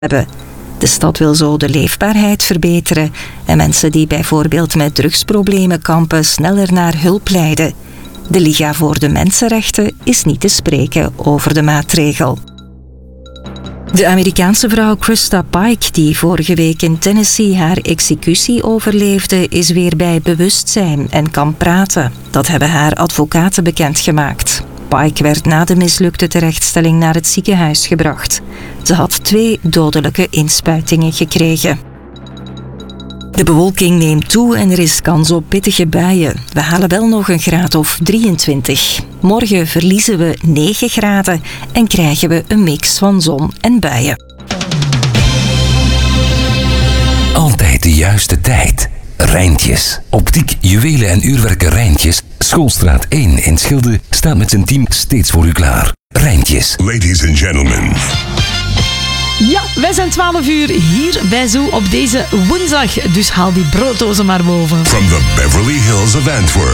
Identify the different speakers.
Speaker 1: hebben. De stad wil zo de leefbaarheid verbeteren en mensen die bijvoorbeeld met drugsproblemen kampen sneller naar hulp leiden. De Liga voor de Mensenrechten is niet te spreken over de maatregel. De Amerikaanse vrouw Krista Pike, die vorige week in Tennessee haar executie overleefde, is weer bij bewustzijn en kan praten. Dat hebben haar advocaten bekendgemaakt. Pike werd na de mislukte terechtstelling naar het ziekenhuis gebracht. Ze had 2 dodelijke inspuitingen gekregen. De bewolking neemt toe en er is kans op pittige buien. We halen wel nog een graad of 23. Morgen verliezen we 9 graden en krijgen we een mix van zon en buien.
Speaker 2: Altijd de juiste tijd. Rijntjes. Optiek, juwelen en uurwerken Rijntjes. Schoolstraat 1 in Schilde staat met zijn team steeds voor u klaar. Rijntjes.
Speaker 3: Ladies and gentlemen.
Speaker 4: Ja, wij zijn 12 uur hier bij Zoo op deze woensdag. Dus haal die brooddozen maar boven.
Speaker 3: From the Beverly Hills of Antwerp.